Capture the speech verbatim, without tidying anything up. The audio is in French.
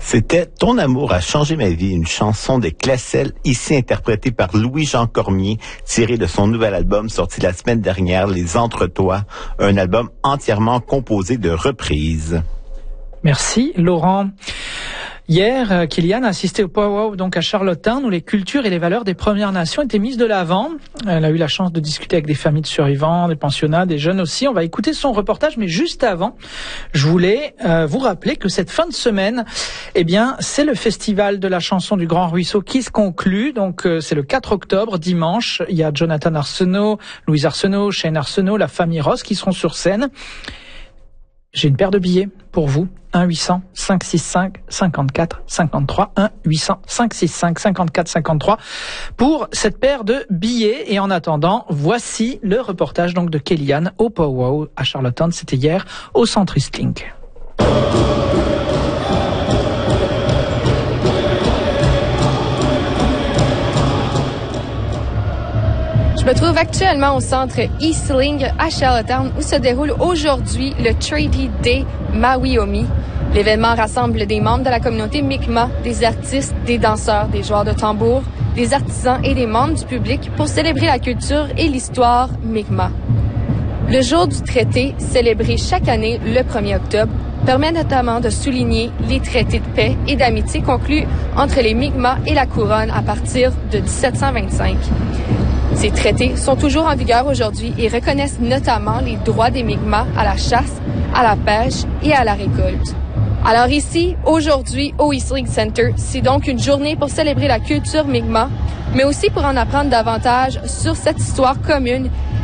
C'était « Ton amour a changé ma vie », une chanson des Classel, ici interprétée par Louis-Jean Cormier, tirée de son nouvel album sorti la semaine dernière, Les Entre-Toi, un album entièrement composé de reprises. Merci Laurent. Hier, euh, Kylian a assisté au powwow donc à Charlottetown où les cultures et les valeurs des Premières Nations étaient mises de l'avant. Elle a eu la chance de discuter avec des familles de survivants, des pensionnats, des jeunes aussi. On va écouter son reportage, mais juste avant, je voulais euh, vous rappeler que cette fin de semaine, eh bien, c'est le festival de la chanson du Grand Ruisseau qui se conclut. Donc, euh, c'est le quatre octobre, dimanche. Il y a Jonathan Arsenault, Louise Arsenault, Shane Arsenault, la famille Ross qui seront sur scène. J'ai une paire de billets pour vous. un huit cents cinq six cinq cinquante-quatre cinquante-trois. un huit cents cinq six cinq cinquante-quatre cinquante-trois pour cette paire de billets. Et en attendant, voici le reportage donc de Kellyanne au powwow à Charlottetown. C'était hier au Centre Eastlink. Je me trouve actuellement au centre Eastlink à Charlottetown où se déroule aujourd'hui le Treaty Day Mawiomi. L'événement rassemble des membres de la communauté Mi'kmaq, des artistes, des danseurs, des joueurs de tambour, des artisans et des membres du public pour célébrer la culture et l'histoire Mi'kmaq. Le jour du traité, célébré chaque année le premier octobre, permet notamment de souligner les traités de paix et d'amitié conclus entre les Mi'kmaq et la couronne à partir de dix-sept cent vingt-cinq. Ces traités sont toujours en vigueur aujourd'hui et reconnaissent notamment les droits des Mi'kmaq à la chasse, à la pêche et à la récolte. Alors ici, aujourd'hui, au Eastlink Center, c'est donc une journée pour célébrer la culture Mi'kmaq, mais aussi pour en apprendre davantage sur cette histoire commune